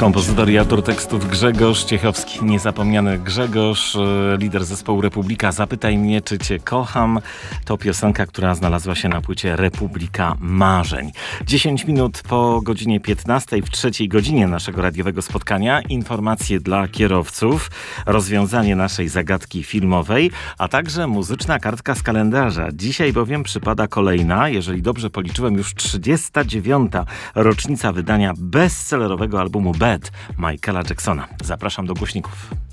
Kompozytor i autor tekstów Grzegorz Ciechowski, niezapomniany Grzegorz, lider zespołu Republika. Zapytaj mnie, czy cię kocham. To piosenka, która znalazła się na płycie Republika Marzeń. 10 minut po godzinie 15, w trzeciej godzinie naszego radiowego spotkania. Informacje dla kierowców, rozwiązanie naszej zagadki filmowej, a także muzyczna kartka z kalendarza. Dzisiaj bowiem przypada kolejna, jeżeli dobrze policzyłem, już 39. rocznica wydania bestsellerowego albumu Bad Michaela Jacksona. Zapraszam do głośników.